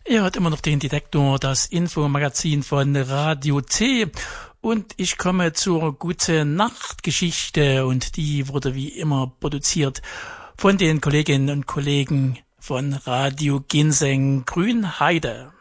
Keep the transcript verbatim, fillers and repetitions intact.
Ihr hört immer noch den Detektor, das Infomagazin von Radio C. Und ich komme zur Gute-Nacht-Geschichte und die wurde wie immer produziert von den Kolleginnen und Kollegen von Radio Ginseng Grünheide.